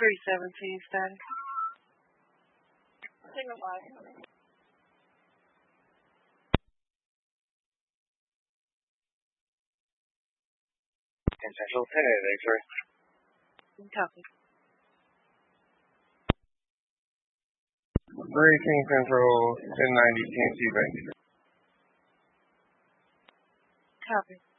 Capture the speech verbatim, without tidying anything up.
three seventeen status. Signal five. Central ten eight X-ray. Copy. three eighteen Central ten ninety T N T Bank. Copy.